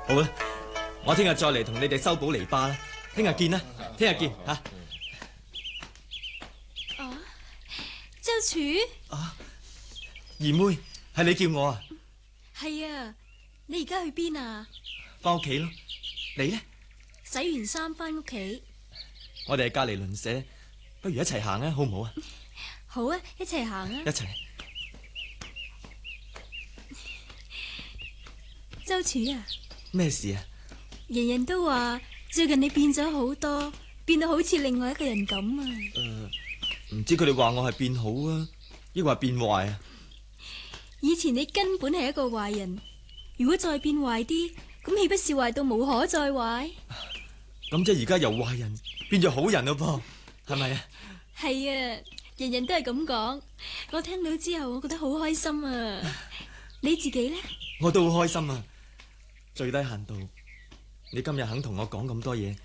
好啦，我聽日再嚟同你哋修補籬笆啦。聽日見啦，聽日見吓。 啊，周柱。 啊，二妹，係你叫我啊？ 係啊，你而家去邊啊？ 翻屋企咯。你呢？ 洗完衫翻屋企。 我哋係隔籬鄰舍，不如一齊行啊，好唔好啊？ 好啊，一齊行啊！ 一齊。 周柱啊， 咩事啊？ 人人都話最近你變咗好多，變到好似另外一個人咁啊！ 唔知佢哋話我係變好啊，抑或變壞啊？ 以前你根本係一個壞人，如果再變壞啲，咁豈不是壞到無可再壞？ 咁即係而家由壞人變咗好人咯噃，係咪啊？ 係啊，人人都係咁講，我聽到之後我覺得好開心啊！你自己呢？ 我都好開心啊！最低限度，你今日肯同我講咁多嘢。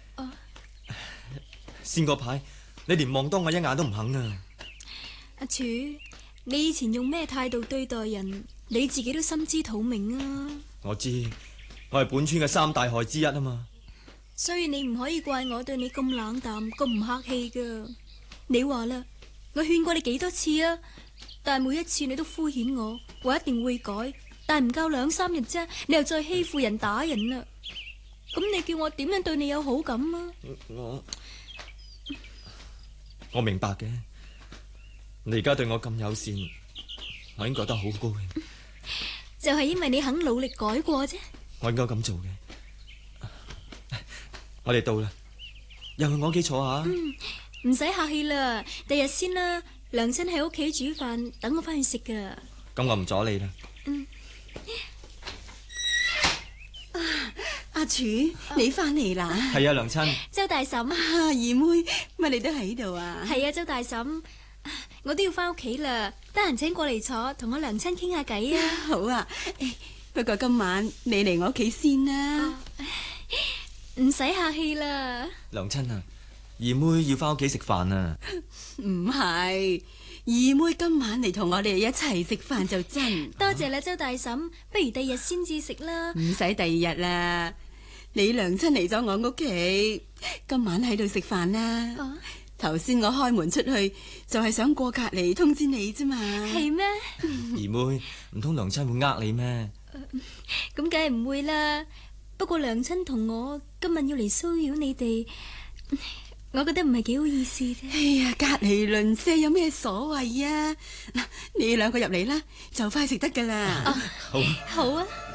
先嗰排，你連望多我一眼都唔肯啊！ 阿柱，你以前用咩態度對待人，你自己都心知肚明啊！ 我知，我係本村嘅三大害之一啊嘛。 所以你唔可以怪我對你咁冷淡、咁唔客氣噶。你話啦，我勸過你幾多次啊，但係每一次你都敷衍我，話一定會改。但唔夠2、3日啫，你又再欺負人打人啦。咁你叫我點樣對你有好感啊？ 我明白嘅，你而家對我咁友善，我已經覺得好高興。 就係因為你肯努力改過啫。 我應該咁做嘅。我哋到啦，又去我屋企坐下。 唔使客氣啦，第日先啦。娘親喺屋企煮飯，等我翻去食噶。 咁我唔阻你啦。 阿柱，你翻嚟啦？ 係啊，娘親。 周大嬸， 二妹，乜你都喺度啊？ 係啊，周大嬸，我都要翻屋企啦，得閒請過嚟坐，同我娘親傾下偈啊。 好啊，不過今晚你嚟我屋企先啦。 唔使客氣啦。 娘親啊，二妹要翻屋企食飯啊。 唔係，二妹今晚嚟同我哋一齊食飯就真。 多謝啦，周大嬸，不如第日先至食啦。 唔使第二日啦，你娘親嚟咗我屋企，今晚喺度食飯啦。頭先我開門出去，就係想過隔籬通知你啫嘛。 係咩？ 二妹，唔通娘親會呃你咩？ 咁梗係唔會啦。不過娘親同我今日要嚟騷擾你哋，我覺得唔係幾好意思啫。 哎呀，隔籬鄰舍有咩所謂啊？嗱，你兩個入嚟啦，就快食得噶啦。 好， 好啊。